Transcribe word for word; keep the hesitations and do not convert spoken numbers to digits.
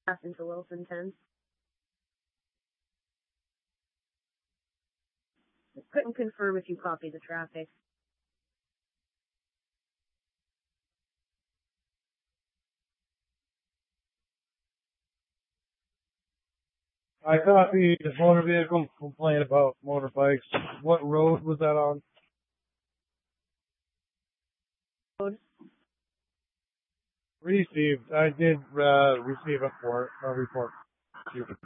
into Wilson ten. Couldn't confirm if you copied the traffic. I copied the motor vehicle complaint about motorbikes. What road was that on? Road. Received. I did uh, receive a report. A report.